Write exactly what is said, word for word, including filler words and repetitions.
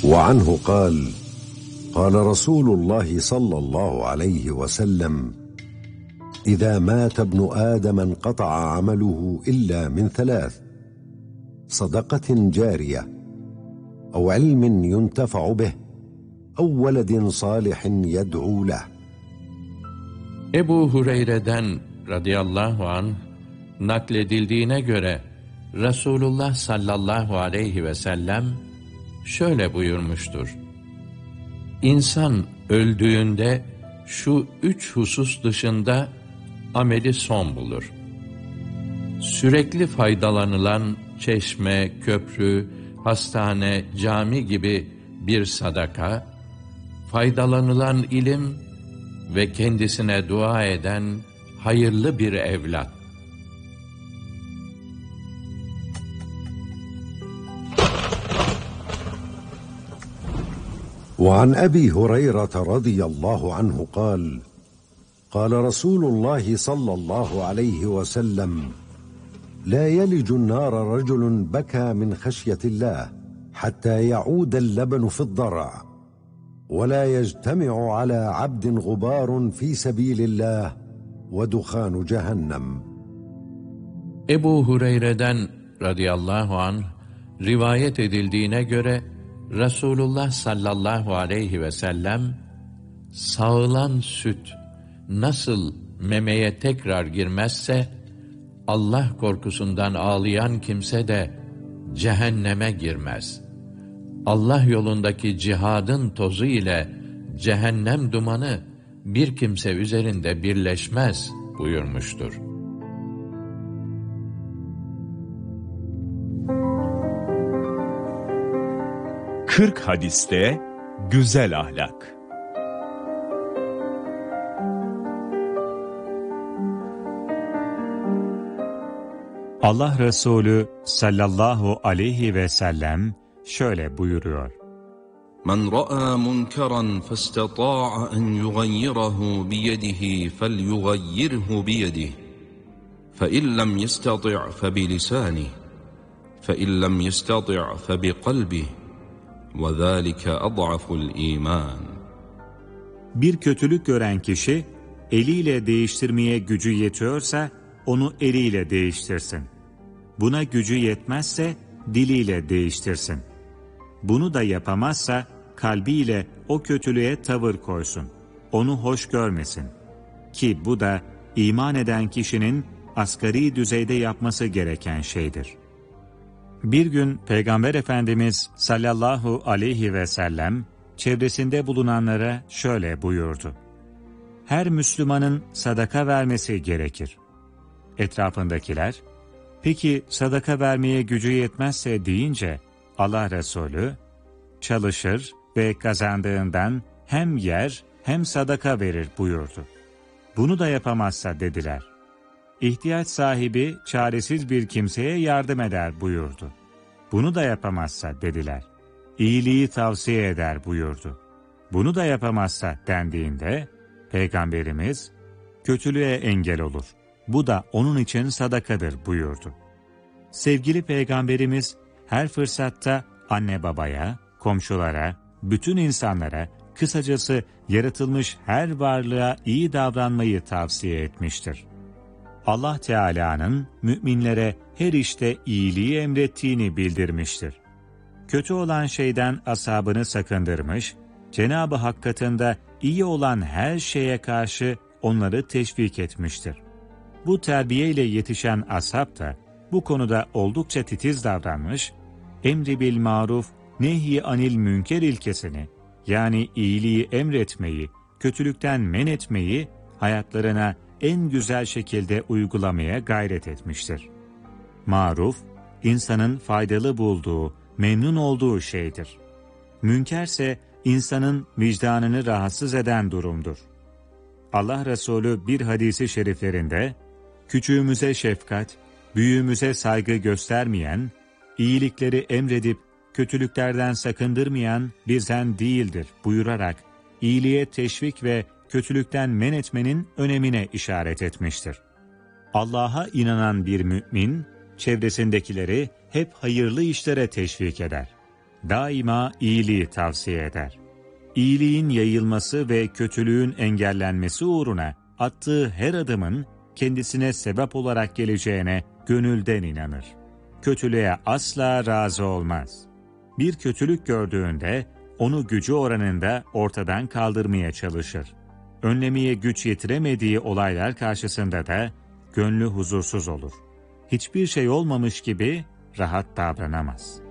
وعنه قال قال رسول الله صلى الله عليه وسلم إذا مات ابن آدم انقطع عمله إلا من ثلاث: صدقة جارية أو علم ينتفع به أو ولد صالح يدعو له. Ebu Hureyre'den radıyallahu anh nakledildiğine göre Resulullah sallallahu aleyhi ve sellem şöyle buyurmuştur: İnsan öldüğünde şu üç husus dışında ameli son bulur. Sürekli faydalanılan çeşme, köprü, hastane, cami gibi bir sadaka, faydalanılan ilim ve kendisine dua eden hayırlı bir evlat. وعن أبي هريرة رضي الله عنه قال قال رسول الله صلى الله عليه وسلم لا يلج النار رجل بكى من خشية الله حتى يعود اللبن في الضرع ولا يجتمع على عبد غبار في سبيل الله ودخان جهنم. Ebu Hureyre'den radıyallahu anh rivayet edildiğine göre Resulullah sallallahu aleyhi ve sellem, sağılan süt nasıl memeye tekrar girmezse, Allah korkusundan ağlayan kimse de cehenneme girmez. Allah yolundaki cihadın tozu ile cehennem dumanı bir kimse üzerinde birleşmez buyurmuştur. kırk hadiste güzel ahlak. Allah Resulü sallallahu aleyhi ve sellem şöyle buyuruyor: Men ra'a munkaran fastata'a en yughayyirahu biyedihi felyughayyirhu biyedihi fe in lem yestati' fe bilisanihi fe in lem yestati' fe biqalbihi ve zâlike ad'aful iman. Bir kötülük gören kişi eliyle değiştirmeye gücü yetiyorsa onu eliyle değiştirsin. Buna gücü yetmezse diliyle değiştirsin. Bunu da yapamazsa kalbiyle o kötülüğe tavır koysun. Onu hoş görmesin. Ki bu da iman eden kişinin asgari düzeyde yapması gereken şeydir. Bir gün Peygamber Efendimiz sallallahu aleyhi ve sellem çevresinde bulunanlara şöyle buyurdu: Her Müslümanın sadaka vermesi gerekir. Etrafındakiler, peki sadaka vermeye gücü yetmezse deyince Allah Resulü, çalışır ve kazandığından hem yer hem sadaka verir buyurdu. Bunu da yapamazsa dediler. İhtiyaç sahibi çaresiz bir kimseye yardım eder buyurdu. Bunu da yapamazsa dediler. İyiliği tavsiye eder buyurdu. Bunu da yapamazsa dendiğinde Peygamberimiz kötülüğe engel olur. Bu da onun için sadakadır buyurdu. Sevgili Peygamberimiz her fırsatta anne babaya, komşulara, bütün insanlara, kısacası yaratılmış her varlığa iyi davranmayı tavsiye etmiştir. Allah Teala'nın müminlere her işte iyiliği emrettiğini bildirmiştir. Kötü olan şeyden ashabını sakındırmış, Cenab-ı Hak katında iyi olan her şeye karşı onları teşvik etmiştir. Bu terbiyeyle yetişen ashab da bu konuda oldukça titiz davranmış, emri bil maruf, nehy anil münker ilkesini, yani iyiliği emretmeyi, kötülükten men etmeyi hayatlarına en güzel şekilde uygulamaya gayret etmiştir. Maruf, insanın faydalı bulduğu, memnun olduğu şeydir. Münkerse insanın vicdanını rahatsız eden durumdur. Allah Resulü bir hadisi şeriflerinde, küçüğümüze şefkat, büyüğümüze saygı göstermeyen, iyilikleri emredip kötülüklerden sakındırmayan bizden değildir buyurarak, iyiliğe teşvik ve kötülükten men etmenin önemine işaret etmiştir. Allah'a inanan bir mümin, çevresindekileri hep hayırlı işlere teşvik eder. daima iyiliği tavsiye eder. İyiliğin yayılması ve kötülüğün engellenmesi uğruna attığı her adımın kendisine sebep olarak geleceğine gönülden inanır. Kötülüğe asla razı olmaz. Bir kötülük gördüğünde onu gücü oranında ortadan kaldırmaya çalışır. Önlemeye güç yetiremediği olaylar karşısında da gönlü huzursuz olur. Hiçbir şey olmamış gibi rahat davranamaz.